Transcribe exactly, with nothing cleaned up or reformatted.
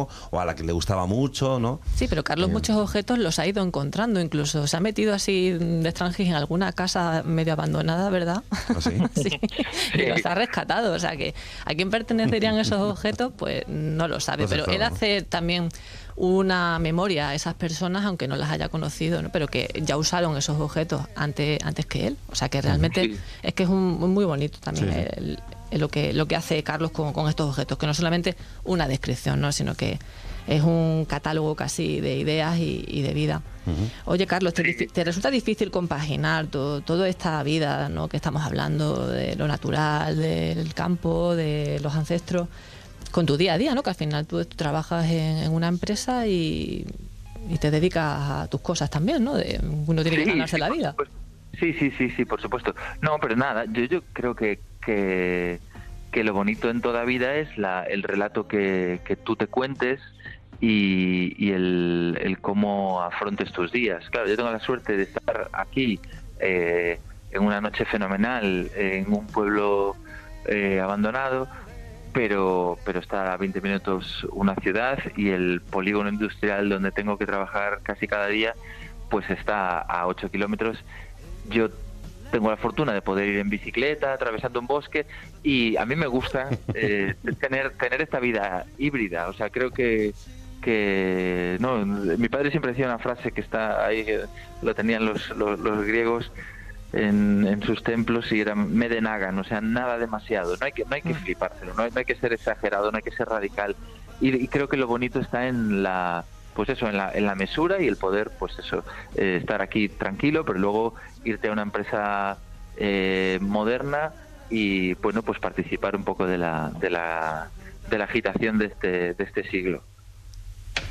muchísimo o a la que le gustaba mucho, ¿no? Sí, pero Carlos Eh, muchos objetos los ha ido encontrando, incluso se ha metido así de extranjero en alguna casa medio abandonada, ¿verdad? ¿Ah, sí? Sí, y los ha rescatado, o sea que a quién pertenecerían esos objetos, pues no lo sabe, No se pero sabe, él ¿no? hace también una memoria a esas personas, aunque no las haya conocido, ¿no? Pero que ya usaron esos objetos antes, antes que él, o sea que realmente Sí. es que es un, muy bonito también Sí, sí. el- el- lo que lo que hace Carlos con, con estos objetos, que no solamente una descripción, ¿no? Sino que es un catálogo casi de ideas y, y de vida. Oye, Carlos, ¿te, difi- te resulta difícil compaginar todo, toda esta vida, ¿no? Que estamos hablando de lo natural, del campo, de los ancestros, con tu día a día, ¿no? Que al final tú, tú trabajas en, en una empresa y, y te dedicas a tus cosas también, ¿no? De, uno tiene que Sí, ganarse sí, la por vida. supuesto. Sí, sí, sí, sí, por supuesto. No, pero nada, yo, yo creo que, que, que lo bonito en toda vida es la, el relato que, que tú te cuentes y, y el, el cómo afrontes tus días. Claro, yo tengo la suerte de estar aquí eh, en una noche fenomenal, en un pueblo eh, abandonado, pero pero está a veinte minutos una ciudad y el polígono industrial donde tengo que trabajar casi cada día pues está a ocho kilómetros. Yo tengo la fortuna de poder ir en bicicleta, atravesando un bosque, y a mí me gusta eh, tener tener esta vida híbrida. O sea, creo que que no, mi padre siempre decía una frase que está ahí, que lo tenían los, los, los griegos en, en sus templos, y era medenagan, o sea, nada demasiado. No hay que no hay que flipárselo, no hay, no hay que ser exagerado, no hay que ser radical. Y, y creo que lo bonito está en la pues eso, en la, en la mesura y el poder, pues eso, eh, estar aquí tranquilo, pero luego irte a una empresa eh, moderna y bueno, pues participar un poco de la de la de la agitación de este de este siglo.